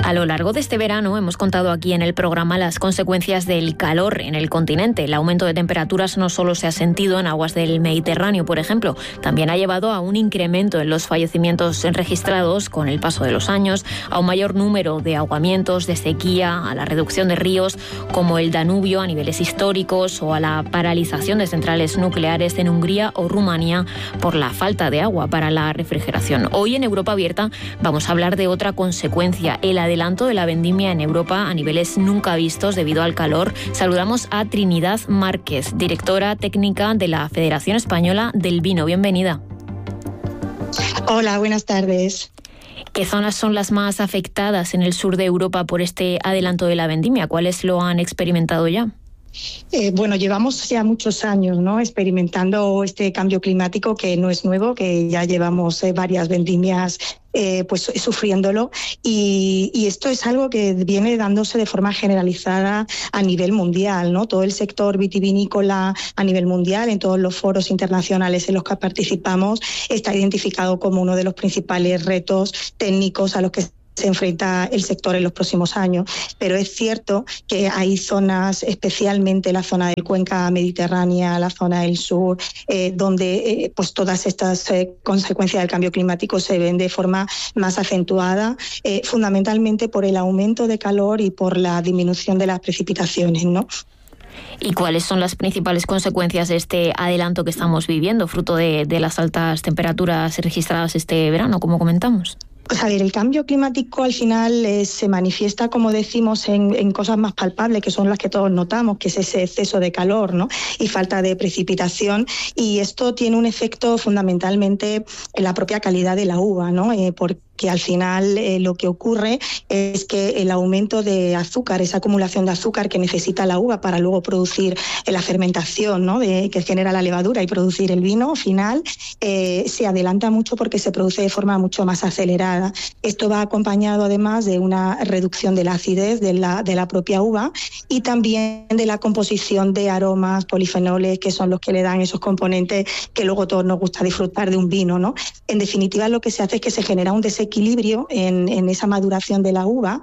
A lo largo de este verano hemos contado aquí en el programa las consecuencias del calor en el continente. El aumento de temperaturas no solo se ha sentido en aguas del Mediterráneo, por ejemplo, también ha llevado a un incremento en los fallecimientos registrados con el paso de los años, a un mayor número de ahogamientos, de sequía, a la reducción de ríos como el Danubio a niveles históricos o a la paralización de centrales nucleares en Hungría o Rumanía por la falta de agua para la refrigeración. Hoy en Europa Abierta vamos a hablar de otra consecuencia, el adelanto de la vendimia en Europa a niveles nunca vistos debido al calor. Saludamos a Trinidad Márquez, directora técnica de la Federación Española del Vino. Bienvenida. Hola, buenas tardes. ¿Qué zonas son las más afectadas en el sur de Europa por este adelanto de la vendimia? ¿Cuáles lo han experimentado ya? Bueno, llevamos ya muchos años, ¿no?, experimentando este cambio climático que no es nuevo, que ya llevamos varias vendimias pues sufriéndolo, y esto es algo que viene dándose de forma generalizada a nivel mundial, ¿no? Todo el sector vitivinícola a nivel mundial, en todos los foros internacionales en los que participamos, está identificado como uno de los principales retos técnicos a los que se enfrenta el sector en los próximos años. Pero es cierto que hay zonas, especialmente la zona del Cuenca Mediterránea, la zona del sur, donde pues todas estas consecuencias del cambio climático se ven de forma más acentuada, fundamentalmente por el aumento de calor y por la disminución de las precipitaciones, ¿no? ¿Y cuáles son las principales consecuencias de este adelanto que estamos viviendo, fruto de las altas temperaturas registradas este verano, como comentamos? Pues a ver, el cambio climático al final se manifiesta, como decimos, en cosas más palpables, que son las que todos notamos, que es ese exceso de calor, ¿no?, y falta de precipitación, y esto tiene un efecto fundamentalmente en la propia calidad de la uva, ¿no? Porque al final lo que ocurre es que el aumento de azúcar, esa acumulación de azúcar que necesita la uva para luego producir la fermentación, ¿no?, que genera la levadura y producir el vino final, se adelanta mucho porque se produce de forma mucho más acelerada. Esto va acompañado además de una reducción de la acidez de la propia uva y también de la composición de aromas, polifenoles, que son los que le dan esos componentes que luego todos nos gusta disfrutar de un vino, ¿no? En definitiva, lo que se hace es que se genera un desequilibrio en esa maduración de la uva,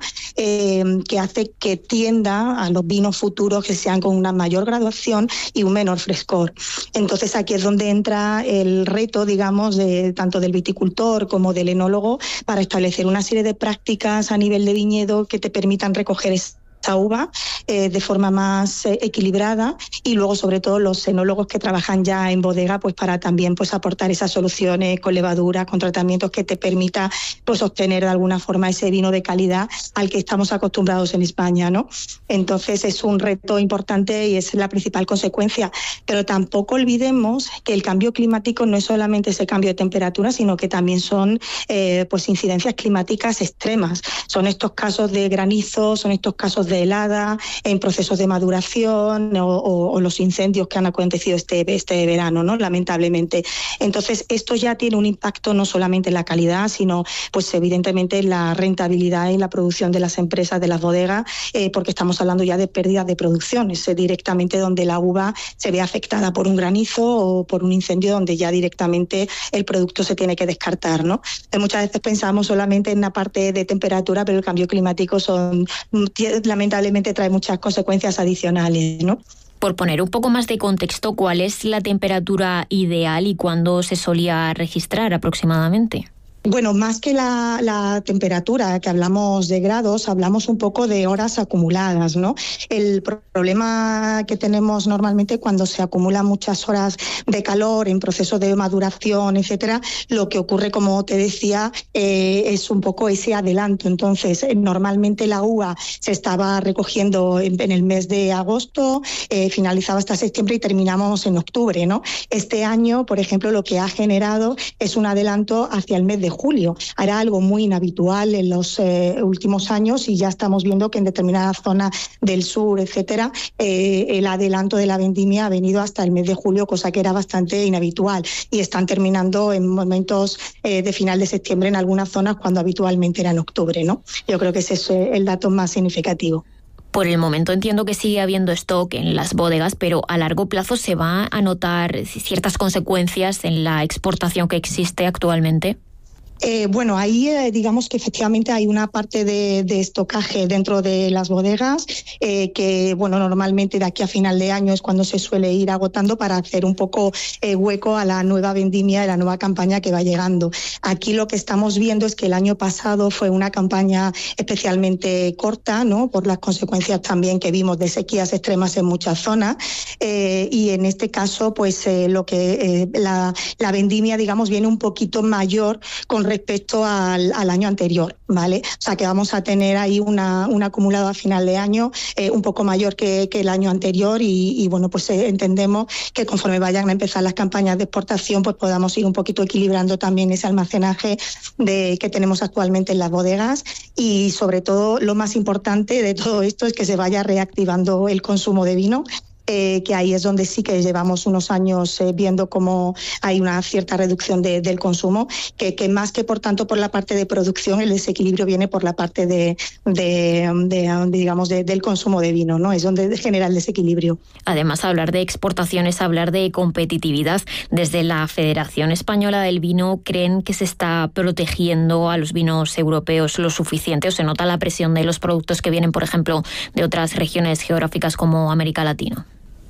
que hace que tienda a los vinos futuros que sean con una mayor graduación y un menor frescor. Entonces aquí es donde entra el reto, digamos, tanto del viticultor como del enólogo, para establecer una serie de prácticas a nivel de viñedo que te permitan recoger esa uva de forma más equilibrada, y luego sobre todo los enólogos que trabajan ya en bodega, pues para también pues aportar esas soluciones con levadura, con tratamientos que te permita pues obtener de alguna forma ese vino de calidad al que estamos acostumbrados en España, ¿no? Entonces es un reto importante y es la principal consecuencia, pero tampoco olvidemos que el cambio climático no es solamente ese cambio de temperatura, sino que también son pues incidencias climáticas extremas. Son estos casos de granizo, son estos casos de helada en procesos de maduración o los incendios que han acontecido este verano, ¿no?, lamentablemente. Entonces esto ya tiene un impacto no solamente en la calidad, sino pues evidentemente en la rentabilidad y la producción de las empresas, de las bodegas, porque estamos hablando ya de pérdidas de producción, es directamente donde la uva se ve afectada por un granizo o por un incendio, donde ya directamente el producto se tiene que descartar, ¿no? Muchas veces pensamos solamente en la parte de temperatura, pero el cambio climático lamentablemente trae muchas consecuencias adicionales, ¿no? Por poner un poco más de contexto, ¿cuál es la temperatura ideal y cuándo se solía registrar aproximadamente? Bueno, más que la temperatura, que hablamos de grados, hablamos un poco de horas acumuladas, ¿no? El problema que tenemos normalmente cuando se acumulan muchas horas de calor en proceso de maduración, etcétera, lo que ocurre, como te decía, es un poco ese adelanto. Entonces, normalmente la uva se estaba recogiendo en el mes de agosto, finalizaba hasta septiembre y terminamos en octubre, ¿no? Este año, por ejemplo, lo que ha generado es un adelanto hacia el mes de julio. Era algo muy inhabitual en los últimos años, y ya estamos viendo que en determinadas zonas del sur, etcétera, el adelanto de la vendimia ha venido hasta el mes de julio, cosa que era bastante inhabitual, y están terminando en momentos de final de septiembre en algunas zonas, cuando habitualmente era en octubre, ¿no? Yo creo que ese es el dato más significativo. Por el momento entiendo que sigue habiendo stock en las bodegas, pero a largo plazo se va a notar ciertas consecuencias en la exportación que existe actualmente. Bueno, ahí digamos que efectivamente hay una parte de estocaje dentro de las bodegas que, bueno, normalmente de aquí a final de año es cuando se suele ir agotando para hacer un poco hueco a la nueva vendimia y la nueva campaña que va llegando. Aquí lo que estamos viendo es que el año pasado fue una campaña especialmente corta, ¿no? Por las consecuencias también que vimos de sequías extremas en muchas zonas y en este caso pues la vendimia, digamos, viene un poquito mayor con respecto al año anterior, ¿vale? O sea que vamos a tener ahí un acumulado a final de año un poco mayor que el año anterior y bueno, pues entendemos que conforme vayan a empezar las campañas de exportación, pues podamos ir un poquito equilibrando también ese almacenaje que tenemos actualmente en las bodegas y sobre todo lo más importante de todo esto es que se vaya reactivando el consumo de vino. Que ahí es donde sí que llevamos unos años viendo cómo hay una cierta reducción del consumo, que más que por tanto por la parte de producción, el desequilibrio viene por la parte del consumo de vino, ¿no? Es donde genera el desequilibrio. Además, hablar de exportaciones, hablar de competitividad. Desde la Federación Española del Vino, ¿creen que se está protegiendo a los vinos europeos lo suficiente o se nota la presión de los productos que vienen, por ejemplo, de otras regiones geográficas como América Latina?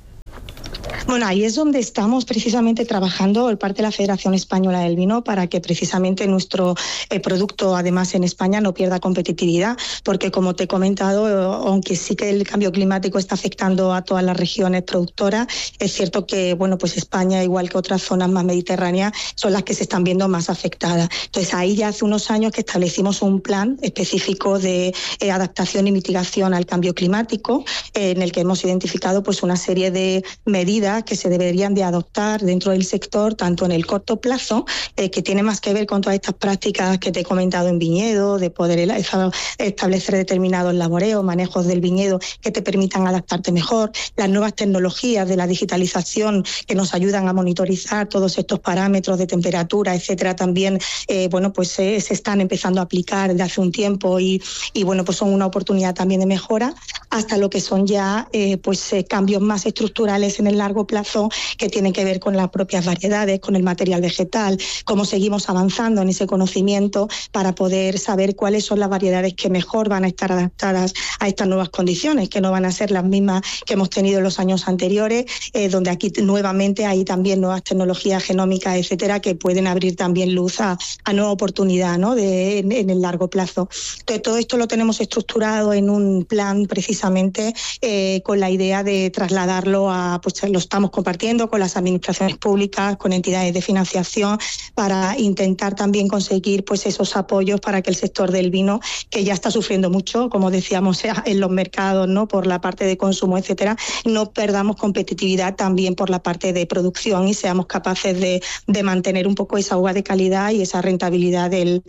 Bueno, ahí es donde estamos precisamente trabajando por parte de la Federación Española del Vino para que precisamente nuestro producto, además en España, no pierda competitividad, porque como te he comentado, aunque sí que el cambio climático está afectando a todas las regiones productoras, es cierto que bueno, pues España, igual que otras zonas más mediterráneas, son las que se están viendo más afectadas. Entonces ahí ya hace unos años que establecimos un plan específico de adaptación y mitigación al cambio climático, en el que hemos identificado pues una serie de medidas que se deberían de adoptar dentro del sector, tanto en el corto plazo, que tiene más que ver con todas estas prácticas que te he comentado en viñedo, de poder establecer determinados laboreos, manejos del viñedo que te permitan adaptarte mejor, las nuevas tecnologías de la digitalización que nos ayudan a monitorizar todos estos parámetros de temperatura, etcétera, también bueno, pues se están empezando a aplicar desde hace un tiempo y bueno, pues son una oportunidad también de mejora, hasta lo que son ya cambios más estructurales en el largo plazo que tienen que ver con las propias variedades, con el material vegetal, cómo seguimos avanzando en ese conocimiento para poder saber cuáles son las variedades que mejor van a estar adaptadas a estas nuevas condiciones, que no van a ser las mismas que hemos tenido en los años anteriores, donde aquí nuevamente hay también nuevas tecnologías genómicas, etcétera, que pueden abrir también luz a nueva oportunidad, ¿no? en el largo plazo. Entonces, todo esto lo tenemos estructurado en un plan precisamente con la idea de trasladarlo a, pues lo estamos compartiendo con las administraciones públicas, con entidades de financiación, para intentar también conseguir pues esos apoyos para que el sector del vino, que ya está sufriendo mucho, como decíamos, en los mercados, ¿no? Por la parte de consumo, etcétera, no perdamos competitividad también por la parte de producción y seamos capaces de mantener un poco esa uva de calidad y esa rentabilidad del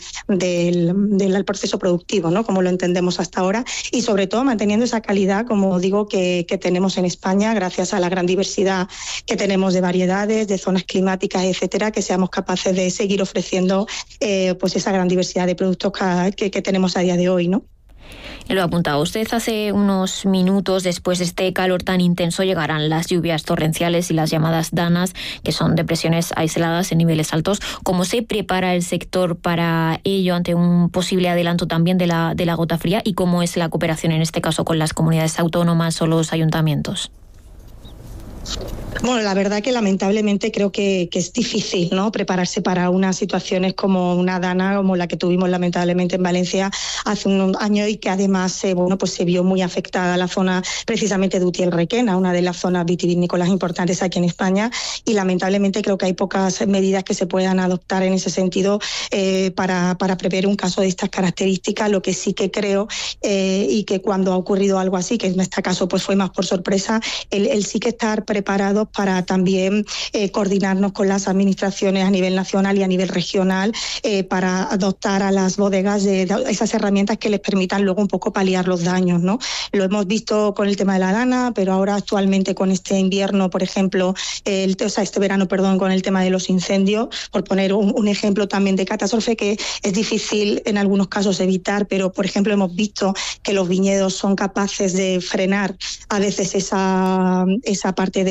proceso productivo, ¿no? Como lo entendemos hasta ahora, y sobre todo manteniendo esa calidad, como digo, que tenemos en España, gracias a la gran diversidad que tenemos de variedades, de zonas climáticas, etcétera, que seamos capaces de seguir ofreciendo pues esa gran diversidad de productos que tenemos a día de hoy, ¿no? Lo apuntaba usted hace unos minutos. Después de este calor tan intenso llegarán las lluvias torrenciales y las llamadas danas, que son depresiones aisladas en niveles altos. ¿Cómo se prepara el sector para ello ante un posible adelanto también de la gota fría? ¿Y cómo es la cooperación en este caso con las comunidades autónomas o los ayuntamientos? Bueno, la verdad que lamentablemente creo que es difícil, ¿no? Prepararse para unas situaciones como una dana, como la que tuvimos lamentablemente en Valencia hace unos años y que además pues se vio muy afectada la zona precisamente de Utiel-Requena, una de las zonas vitivinícolas importantes aquí en España, y lamentablemente creo que hay pocas medidas que se puedan adoptar en ese sentido para prever un caso de estas características. Lo que sí que creo y que cuando ha ocurrido algo así, que en este caso pues fue más por sorpresa, el sí que estar preparados para también coordinarnos con las administraciones a nivel nacional y a nivel regional para adoptar a las bodegas de esas herramientas que les permitan luego un poco paliar los daños, ¿no? Lo hemos visto con el tema de la dana, pero ahora actualmente con este invierno, por ejemplo, este verano, con el tema de los incendios, por poner un ejemplo también de catástrofe que es difícil en algunos casos evitar, pero por ejemplo hemos visto que los viñedos son capaces de frenar a veces esa parte del fuego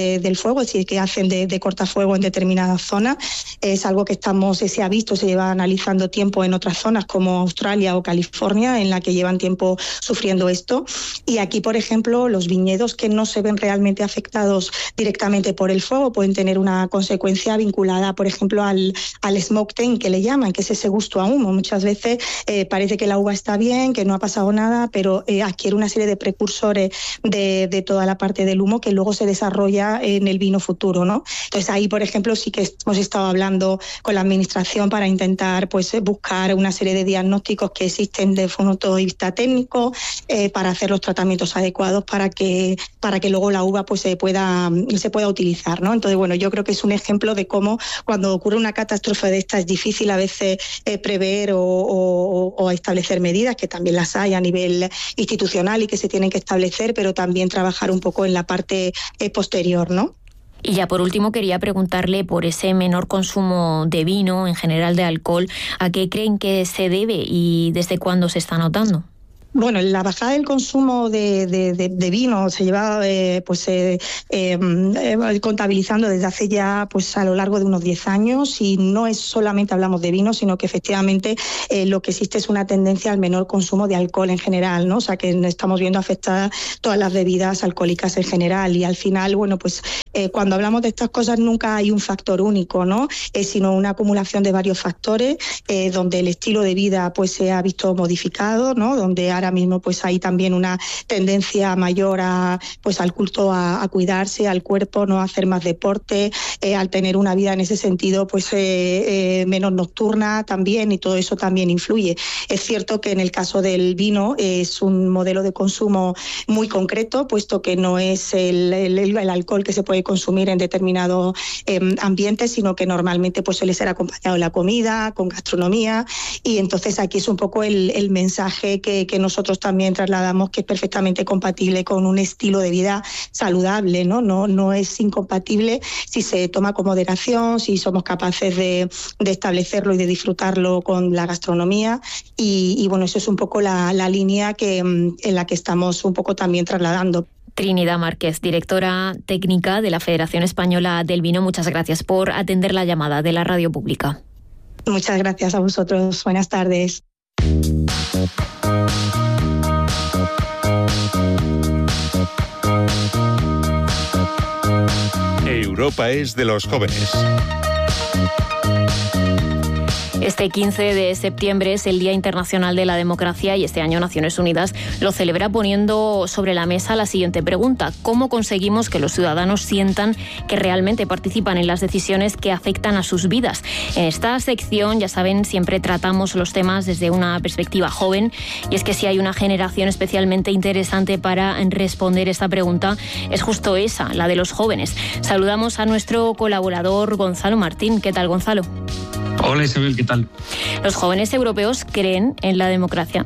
fuego, es decir, que hacen de cortafuego en determinadas zonas. Es algo que se ha visto, se lleva analizando tiempo en otras zonas como Australia o California, en la que llevan tiempo sufriendo esto. Y aquí, por ejemplo, los viñedos que no se ven realmente afectados directamente por el fuego pueden tener una consecuencia vinculada, por ejemplo, al smoke taint, que le llaman, que es ese gusto a humo. Muchas veces parece que la uva está bien, que no ha pasado nada, pero adquiere una serie de precursores de toda la parte del humo que luego se desarrolla en el vino futuro, ¿no? Entonces ahí, por ejemplo, sí que hemos estado hablando con la administración para intentar pues buscar una serie de diagnósticos que existen de un punto de vista técnico para hacer los tratamientos adecuados para que luego la uva pues se pueda utilizar, ¿no? Entonces, bueno, yo creo que es un ejemplo de cómo cuando ocurre una catástrofe de esta es difícil a veces prever o establecer medidas, que también las hay a nivel institucional y que se tienen que establecer, pero también trabajar un poco en la parte posterior, ¿no? Y ya por último quería preguntarle por ese menor consumo de vino, en general de alcohol, ¿a qué creen que se debe y desde cuándo se está notando? Bueno, la bajada del consumo de vino se lleva contabilizando desde hace ya pues a lo largo de unos 10 años, y no es solamente hablamos de vino, sino que efectivamente lo que existe es una tendencia al menor consumo de alcohol en general, ¿no? O sea que estamos viendo afectadas todas las bebidas alcohólicas en general, y al final, bueno, pues cuando hablamos de estas cosas nunca hay un factor único, ¿no? Sino una acumulación de varios factores donde el estilo de vida pues se ha visto modificado, ¿no? Donde ahora mismo pues hay también una tendencia mayor al culto a cuidarse, al cuerpo, no a hacer más deporte, al tener una vida en ese sentido pues menos nocturna también, y todo eso también influye. Es cierto que en el caso del vino es un modelo de consumo muy concreto, puesto que no es el alcohol que se puede consumir en determinados ambientes, sino que normalmente pues suele ser acompañado de la comida, con gastronomía, y entonces aquí es un poco el mensaje que nosotros también trasladamos, que es perfectamente compatible con un estilo de vida saludable, ¿no? No es incompatible si se toma con moderación, si somos capaces de establecerlo y de disfrutarlo con la gastronomía, y bueno, eso es un poco la línea en la que estamos un poco también trasladando. Trinidad Márquez, directora técnica de la Federación Española del Vino, muchas gracias por atender la llamada de la Radio Pública. Muchas gracias a vosotros. Buenas tardes. Europa es de los jóvenes. Este 15 de septiembre es el Día Internacional de la Democracia, y este año Naciones Unidas lo celebra poniendo sobre la mesa la siguiente pregunta: ¿cómo conseguimos que los ciudadanos sientan que realmente participan en las decisiones que afectan a sus vidas? En esta sección, ya saben, siempre tratamos los temas desde una perspectiva joven, y es que si hay una generación especialmente interesante para responder esta pregunta, es justo esa, la de los jóvenes. Saludamos a nuestro colaborador Gonzalo Martín. ¿Qué tal, Gonzalo? Hola Isabel, ¿qué tal? ¿Los jóvenes europeos creen en la democracia?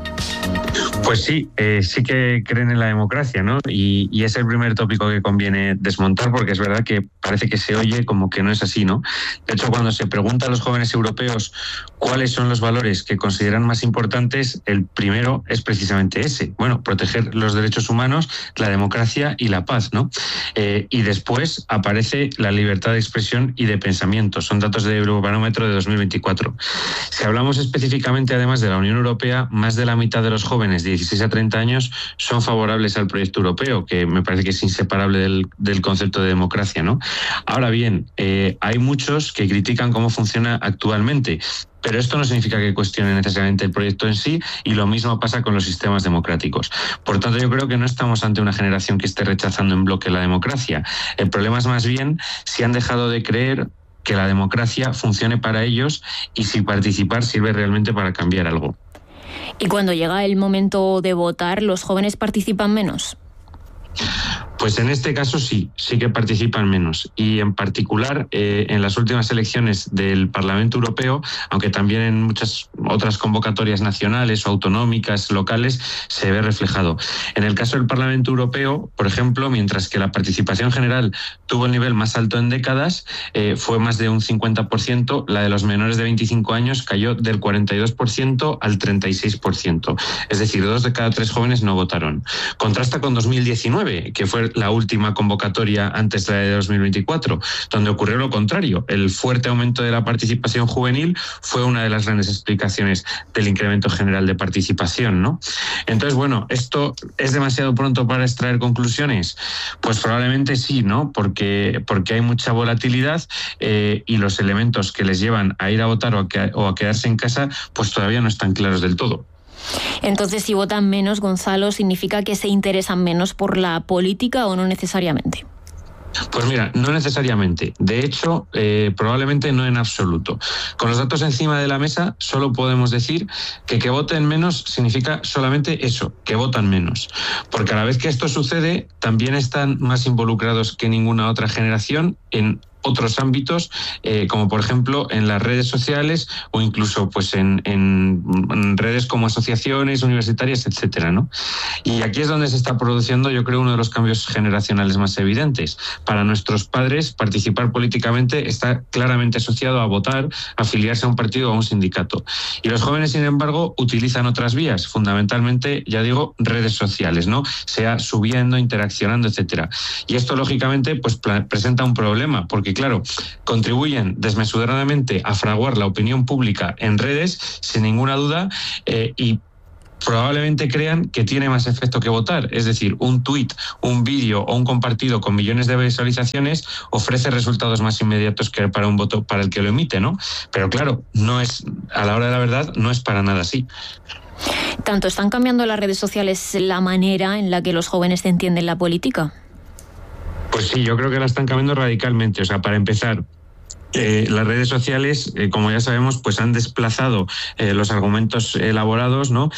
Pues sí, sí que creen en la democracia, ¿no? Y es el primer tópico que conviene desmontar, porque es verdad que parece que se oye como que no es así, ¿no? De hecho, cuando se pregunta a los jóvenes europeos cuáles son los valores que consideran más importantes, el primero es precisamente ese. Bueno, proteger los derechos humanos, la democracia y la paz, ¿no? Y después aparece la libertad de expresión y de pensamiento. Son datos de Eurobarómetro de 2024. Si hablamos específicamente, además de la Unión Europea, más de la mitad de los jóvenes de 16 a 30 años son favorables al proyecto europeo, que me parece que es inseparable del concepto de democracia, ¿no? Ahora bien, hay muchos que critican cómo funciona actualmente, pero esto no significa que cuestionen necesariamente el proyecto en sí, y lo mismo pasa con los sistemas democráticos. Por tanto, yo creo que no estamos ante una generación que esté rechazando en bloque la democracia. El problema es más bien si han dejado de creer que la democracia funcione para ellos y si participar sirve realmente para cambiar algo. ¿Y cuando llega el momento de votar, los jóvenes participan menos? Pues en este caso sí que participan menos, y en particular en las últimas elecciones del Parlamento Europeo, aunque también en muchas otras convocatorias nacionales o autonómicas, locales, se ve reflejado. En el caso del Parlamento Europeo, por ejemplo, mientras que la participación general tuvo el nivel más alto en décadas, fue más de un 50%, la de los menores de 25 años cayó del 42% al 36%. Es decir, 2 de cada 3 jóvenes no votaron. Contrasta con 2019, que fue fue la última convocatoria antes de la de 2024, donde ocurrió lo contrario. El fuerte aumento de la participación juvenil fue una de las grandes explicaciones del incremento general de participación, ¿no? Entonces, bueno, ¿esto es demasiado pronto para extraer conclusiones? Pues probablemente sí, ¿no? Porque hay mucha volatilidad y los elementos que les llevan a ir a votar o a quedarse en casa, pues todavía no están claros del todo. Entonces, si votan menos, Gonzalo, ¿significa que se interesan menos por la política o no necesariamente? Pues mira, no necesariamente. De hecho, probablemente no en absoluto. Con los datos encima de la mesa, solo podemos decir que voten menos significa solamente eso, que votan menos. Porque a la vez que esto sucede, también están más involucrados que ninguna otra generación en otros ámbitos, como por ejemplo en las redes sociales o incluso pues en redes como asociaciones universitarias, etcétera, ¿no? Y aquí es donde se está produciendo, yo creo, uno de los cambios generacionales más evidentes. Para nuestros padres, participar políticamente está claramente asociado a votar, afiliarse a un partido o a un sindicato. Y los jóvenes, sin embargo, utilizan otras vías, fundamentalmente, ya digo, redes sociales, ¿no? Sea subiendo, interaccionando, etcétera. Y esto, lógicamente, pues presenta un problema, porque claro, contribuyen desmesuradamente a fraguar la opinión pública en redes, sin ninguna duda, y probablemente crean que tiene más efecto que votar. Es decir, un tuit, un vídeo o un compartido con millones de visualizaciones ofrece resultados más inmediatos que para un voto para el que lo emite, ¿no? Pero claro, no es, a la hora de la verdad, no es para nada así. ¿Tanto están cambiando las redes sociales la manera en la que los jóvenes entienden la política? Pues sí, yo creo que la están cambiando radicalmente. O sea, para empezar, las redes sociales, como ya sabemos, pues han desplazado los argumentos elaborados, ¿no?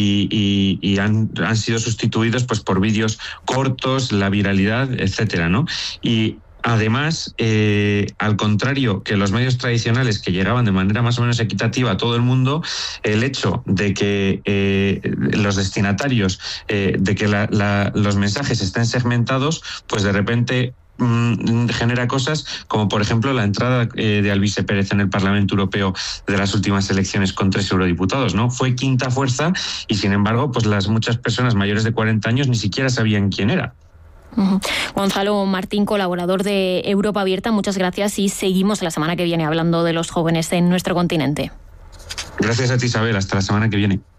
Y han sido sustituidos pues por vídeos cortos, la viralidad, etcétera, ¿no? Y además, al contrario que los medios tradicionales que llegaban de manera más o menos equitativa a todo el mundo, el hecho de que los destinatarios, de que los mensajes estén segmentados, pues de repente genera cosas como, por ejemplo, la entrada de Alvise Pérez en el Parlamento Europeo de las últimas elecciones con 3 eurodiputados, ¿no? Fue quinta fuerza y, sin embargo, pues las muchas personas mayores de 40 años ni siquiera sabían quién era. Gonzalo Martín, colaborador de Europa Abierta, muchas gracias y seguimos la semana que viene hablando de los jóvenes en nuestro continente. Gracias a ti, Isabel. Hasta la semana que viene.